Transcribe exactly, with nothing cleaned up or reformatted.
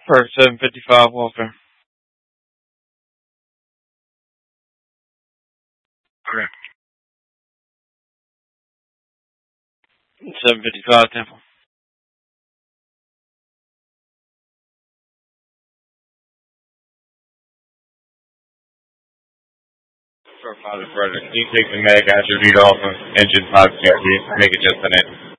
For seven fifty-five welfare. Correct. seven fifty-five Temple. For Father Frederick, can you take the mag attribute off of engine five C R T? Make it just an engine.